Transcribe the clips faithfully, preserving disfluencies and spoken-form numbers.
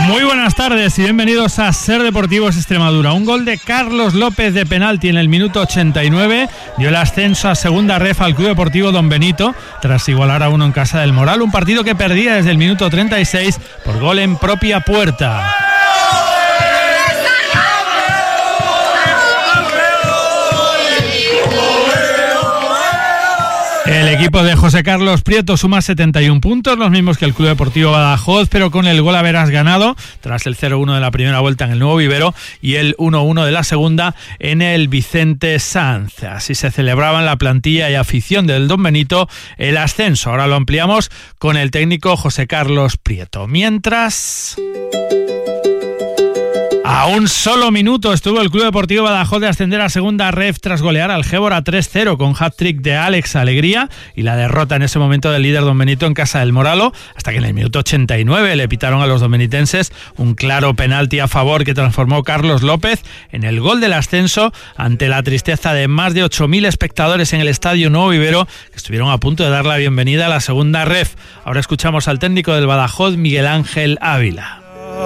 Muy buenas tardes y bienvenidos a Ser Deportivos Extremadura. Un gol de Carlos López de penalti en el minuto ochenta y nueve dio el ascenso a segunda ref al Club Deportivo Don Benito tras igualar a uno en casa del Moral, un partido que perdía desde el minuto treinta y seis por gol en propia puerta. El equipo de José Carlos Prieto suma setenta y un puntos, los mismos que el Club Deportivo Badajoz, pero con el gol a veras ganado tras el cero uno de la primera vuelta en el Nuevo Vivero y el uno uno de la segunda en el Vicente Sanz. Así se celebraba en la plantilla y afición del Don Benito el ascenso. Ahora lo ampliamos con el técnico José Carlos Prieto. Mientras... A un solo minuto estuvo el Club Deportivo Badajoz de ascender a segunda ref tras golear al Gébora tres cero con hat-trick de Alex Alegría y la derrota en ese momento del líder Don Benito en casa del Moralo, hasta que en el minuto ochenta y nueve le pitaron a los dombenitenses un claro penalti a favor que transformó Carlos López en el gol del ascenso ante la tristeza de más de ocho mil espectadores en el Estadio Nuevo Vivero que estuvieron a punto de dar la bienvenida a la segunda ref. Ahora escuchamos al técnico del Badajoz, Miguel Ángel Ávila.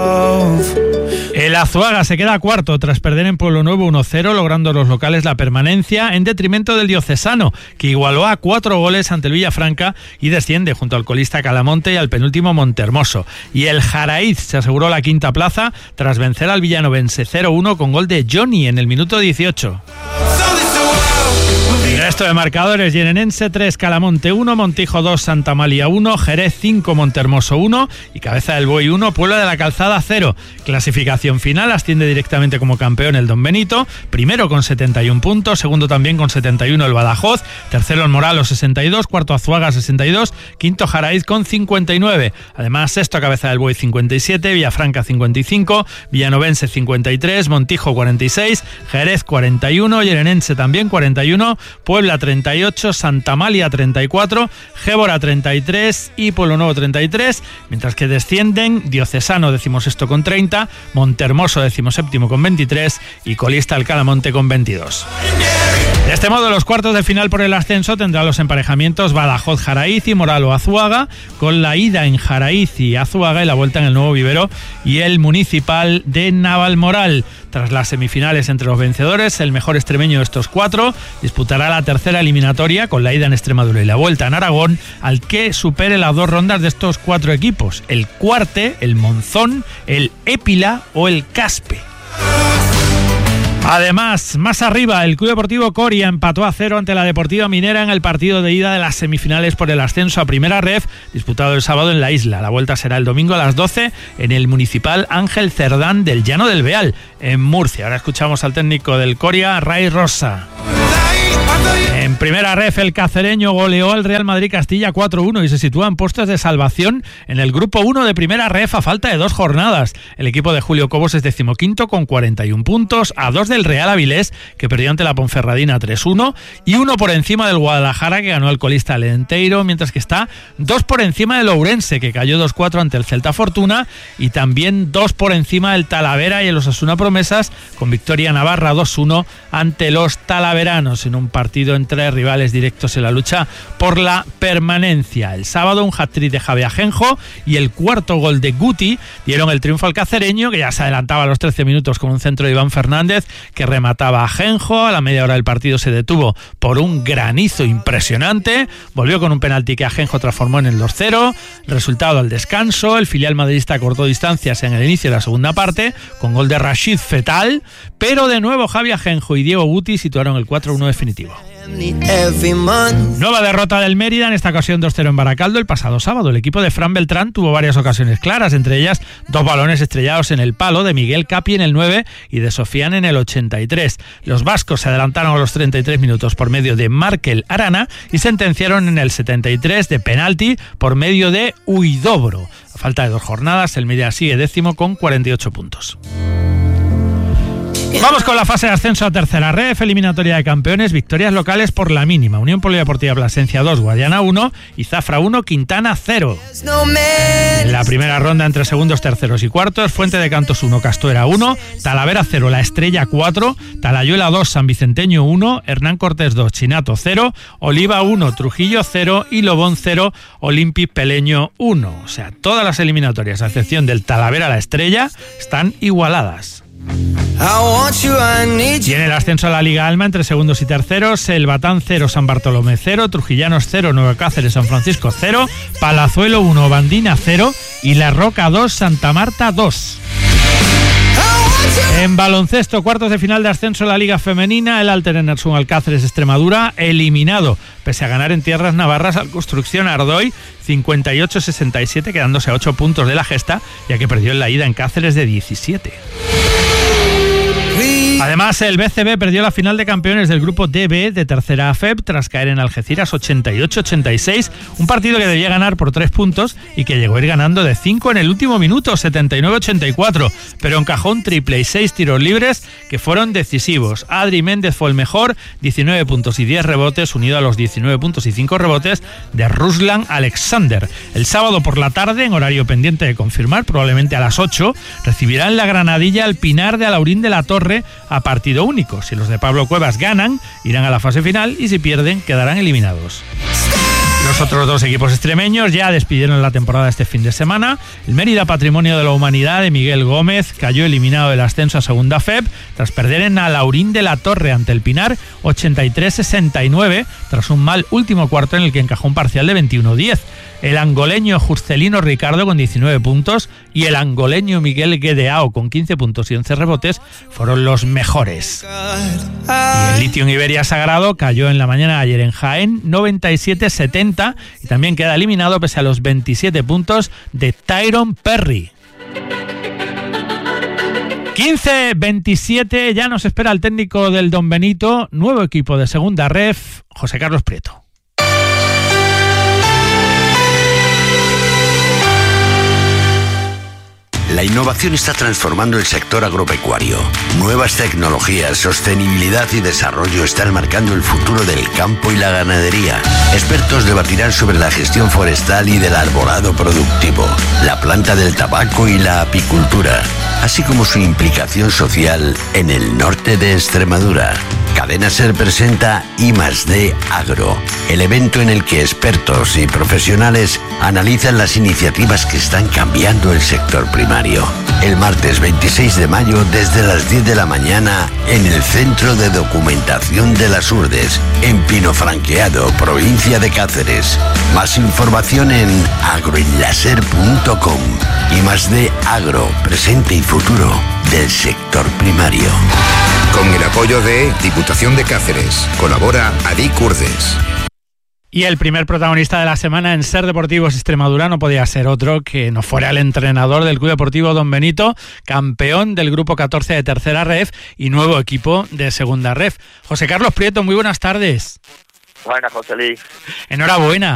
El Azuaga se queda cuarto tras perder en Pueblo Nuevo uno cero, logrando los locales la permanencia en detrimento del Diocesano, que igualó a cuatro goles ante el Villafranca y desciende junto al colista Calamonte y al penúltimo Montermoso. Y el Jaraíz se aseguró la quinta plaza tras vencer al villanovense cero uno con gol de Johnny en el minuto dieciocho. El resto de marcadores: Llenenense tres, Calamonte uno, Montijo dos, Santa Malia uno, Jerez cinco, Montermoso uno y Cabeza del Buey uno, Puebla de la Calzada cero. Clasificación final: asciende directamente como campeón el Don Benito, primero con setenta y un puntos, segundo también con setenta y uno el Badajoz, tercero el Moralos sesenta y dos, cuarto Azuaga sesenta y dos, quinto Jaraíz con cincuenta y nueve. Además, sexto Cabeza del Buey cincuenta y siete, Villafranca cincuenta y cinco, Villanovense cincuenta y tres, Montijo cuarenta y seis, Jerez cuarenta y uno, Llenenense también cuarenta y uno, Puebla treinta y ocho, Santa Malia treinta y cuatro, Gébora treinta y tres y Pueblo Nuevo treinta y tres, mientras que descienden Diocesano decimosexto con treinta, Montermoso decimoséptimo con veintitrés y colista el Calamonte con veintidós. De este modo, los cuartos de final por el ascenso tendrán los emparejamientos Badajoz-Jaraíz y Moralo-Azuaga, con la ida en Jaraíz y Azuaga y la vuelta en el Nuevo Vivero y el Municipal de Navalmoral. Tras las semifinales entre los vencedores, el mejor extremeño de estos cuatro disputará la tercera eliminatoria con la ida en Extremadura y la vuelta en Aragón al que supere las dos rondas de estos cuatro equipos: el Cuarte, el Monzón, el Épila o el Caspe. Además, más arriba, el Club Deportivo Coria empató a cero ante la Deportiva Minera en el partido de ida de las semifinales por el ascenso a primera ref, disputado el sábado en la isla. La vuelta será el domingo a las doce en el Municipal Ángel Cerdán del Llano del Beal, en Murcia. Ahora escuchamos al técnico del Coria, Ray Rosa. En primera ref, el cacereño goleó al Real Madrid Castilla cuatro uno y se sitúa en puestos de salvación en el grupo uno de primera ref a falta de dos jornadas. El equipo de Julio Cobos es decimoquinto con cuarenta y un puntos, a dos del Real Avilés, que perdió ante la Ponferradina tres uno, y uno por encima del Guadalajara, que ganó al colista Lenteiro, mientras que está dos por encima del Ourense, que cayó dos cuatro ante el Celta Fortuna, y también dos por encima del Talavera y el Osasuna Promesas, con victoria navarra dos uno ante los talaveranos, en un partido entre rivales directos en la lucha por la permanencia. El sábado, un hat-trick de Javi Ajenjo y el cuarto gol de Guti dieron el triunfo al cacereño, que ya se adelantaba a los trece minutos con un centro de Iván Fernández que remataba a Ajenjo. A la media hora del partido se detuvo por un granizo impresionante, volvió con un penalti que Ajenjo transformó en el dos cero. Resultado al descanso: el filial madridista cortó distancias en el inicio de la segunda parte con gol de Rashid Fetal, pero de nuevo Javi Ajenjo y Diego Guti situaron el cuatro uno definitivo. Nueva derrota del Mérida, en esta ocasión dos cero en Baracaldo el pasado sábado. El equipo de Fran Beltrán tuvo varias ocasiones claras, entre ellas dos balones estrellados en el palo de Miguel Capi en el nueve y de Sofiane en el ochenta y tres. Los vascos se adelantaron a los treinta y tres minutos por medio de Markel Arana y sentenciaron en el setenta y tres de penalti por medio de Huidobro. A falta de dos jornadas, el Mérida sigue décimo con cuarenta y ocho puntos. Vamos con la fase de ascenso a tercera ref, eliminatoria de campeones, victorias locales por la mínima. Unión Polideportiva Plasencia dos, Guadiana uno y Zafra uno, Quintana cero. En la primera ronda entre segundos, terceros y cuartos, Fuente de Cantos uno, Castuera uno, Talavera cero, La Estrella cuatro, Talayuela dos, San Vicenteño uno, Hernán Cortés dos, Chinato cero, Oliva uno, Trujillo cero y Lobón cero, Olympic Peleño uno. O sea, todas las eliminatorias, a excepción del Talavera La Estrella, están igualadas. Y en el ascenso a la Liga Alma entre segundos y terceros, El Batán cero, San Bartolomé cero, Trujillanos cero, Nueva Cáceres, San Francisco cero, Palazuelo uno, Bandina cero y La Roca dos, Santa Marta dos. En baloncesto, cuartos de final de ascenso a la Liga Femenina, el Alter Enersún Alcáceres Extremadura eliminado, pese a ganar en tierras navarras al Construcción Ardoy cincuenta y ocho a sesenta y siete, quedándose a ocho puntos de la gesta, ya que perdió en la ida en Cáceres de diecisiete. Además, el B C B perdió la final de campeones del grupo D B de tercera A F E B tras caer en Algeciras ochenta y ocho a ochenta y seis, un partido que debía ganar por tres puntos y que llegó a ir ganando de cinco en el último minuto, setenta y nueve a ochenta y cuatro, pero encajó un triple y seis tiros libres que fueron decisivos. Adri Méndez fue el mejor, diecinueve puntos y diez rebotes, unido a los diecinueve puntos y cinco rebotes de Ruslan Alexander. El sábado por la tarde, en horario pendiente de confirmar, probablemente a las ocho, recibirán la Granadilla al Pinar de Alaurín de la Torre a partido único. Si los de Pablo Cuevas ganan, irán a la fase final y si pierden, quedarán eliminados. Los otros dos equipos extremeños ya despidieron la temporada este fin de semana. El Mérida Patrimonio de la Humanidad de Miguel Gómez cayó eliminado del ascenso a segunda F E B tras perder en Alaurín de la Torre ante el Pinar ochenta y tres a sesenta y nueve tras un mal último cuarto en el que encajó un parcial de veintiuno a diez. El angoleño Juscelino Ricardo con diecinueve puntos y el angoleño Miguel Guedeao con quince puntos y once rebotes fueron los mejores. Y el Lithium Iberia Sagrado cayó en la mañana de ayer en Jaén noventa y siete a setenta y también queda eliminado pese a los veintisiete puntos de Tyrone Perry. quince veintisiete, ya nos espera el técnico del Don Benito, nuevo equipo de segunda ref, José Carlos Prieto. La innovación está transformando el sector agropecuario. Nuevas tecnologías, sostenibilidad y desarrollo están marcando el futuro del campo y la ganadería. Expertos debatirán sobre la gestión forestal y del arborado productivo, la planta del tabaco y la apicultura, así como su implicación social en el norte de Extremadura. Cadena Ser presenta I más D Agro, el evento en el que expertos y profesionales analizan las iniciativas que están cambiando el sector primario. El martes veintiséis de mayo desde las diez de la mañana en el Centro de Documentación de las Urdes, en Pinofranqueado, provincia de Cáceres. Más información en agroenlaser punto com. I más D Agro, presente y futuro del sector primario. Con el apoyo de Diputación de Cáceres. Colabora Adic Urdes. Y el primer protagonista de la semana en Ser Deportivos Extremadura no podía ser otro que no fuera el entrenador del Club Deportivo Don Benito, campeón del Grupo catorce de tercera ref y nuevo equipo de segunda ref. José Carlos Prieto, muy buenas tardes. Buenas, José Luis. Enhorabuena.